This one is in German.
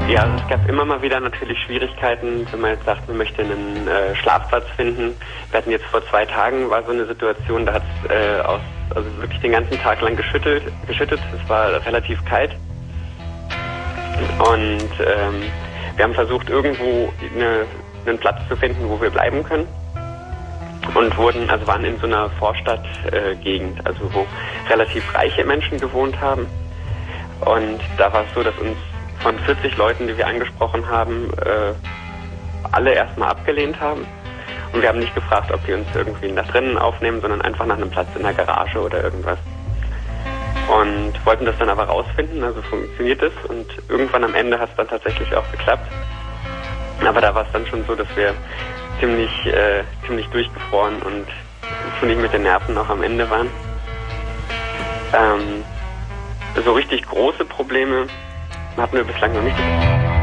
Ja, also es gab immer mal wieder natürlich Schwierigkeiten, wenn man jetzt sagt, man möchte einen Schlafplatz finden. Wir hatten jetzt vor 2 Tagen, war so eine Situation, da hat es also wirklich den ganzen Tag lang geschüttet. Es war relativ kalt. Und wir haben versucht, irgendwo einen Platz zu finden, wo wir bleiben können. Und waren in so einer Vorstadtgegend, also wo relativ reiche Menschen gewohnt haben. Und da war es so, dass uns von 40 Leuten, die wir angesprochen haben, alle erstmal abgelehnt haben. Und wir haben nicht gefragt, ob die uns irgendwie nach drinnen aufnehmen, sondern einfach nach einem Platz in der Garage oder irgendwas. Und wollten das dann aber rausfinden, also funktioniert es. Und irgendwann am Ende hat es dann tatsächlich auch geklappt. Aber da war es dann schon so, dass wir ziemlich durchgefroren und ziemlich mit den Nerven auch am Ende waren. So richtig große Probleme hatten wir bislang noch nicht.